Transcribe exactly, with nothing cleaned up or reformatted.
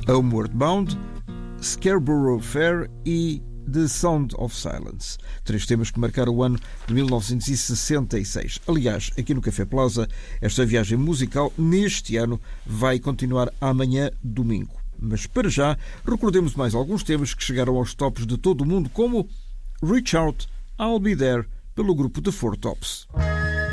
Homeward Bound, Scarborough Fair e The Sound of Silence. Três temas que marcaram o ano de mil novecentos e sessenta e seis. Aliás, aqui no Café Plaza, esta viagem musical neste ano vai continuar amanhã, domingo. Mas para já, recordemos mais alguns temas que chegaram aos tops de todo o mundo, como Reach Out, I'll Be There, pelo grupo The Four Tops.